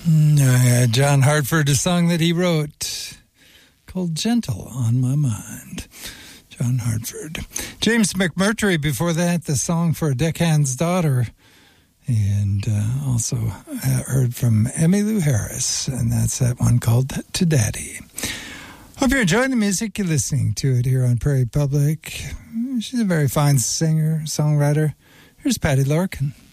John Hartford, a song that he wrote called Gentle on My Mind. John Hartford. James McMurtry before that, the song for a Deckhand's Daughter. And also heard from Emmylou Harris, and that's that one called To Daddy. Hope you're enjoying the music. You're listening to it here on Prairie Public. She's a very fine singer, songwriter. Here's Patty Larkin.